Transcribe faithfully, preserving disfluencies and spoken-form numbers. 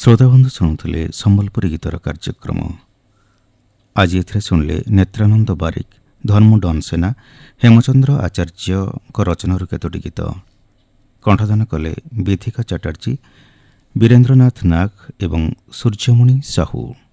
ଶ୍ରୋତାବନ୍ଧୁ ଶୁଣୁଥିଲେ ସମ୍ବଲପୁରୀ ଗୀତର କାର୍ଯ୍ୟକ୍ରମ। ଆଜି ଏଥିରେ ଶୁଣିଲେ ନେତ୍ରାନନ୍ଦ ବାରିକ, ଧର୍ମ ଡନସେନା, ହେମଚନ୍ଦ୍ର ଆଚାର୍ଯ୍ୟଙ୍କ ରଚନାରୁ କେତୋଟି ଗୀତ। କଣ୍ଠଦାନ କଲେ ବିଥିକା ଚାଟାର୍ଜୀ, ବୀରେନ୍ଦ୍ରନାଥ ନାଗ ଏବଂ ସୂର୍ଯ୍ୟମଣି ସାହୁ।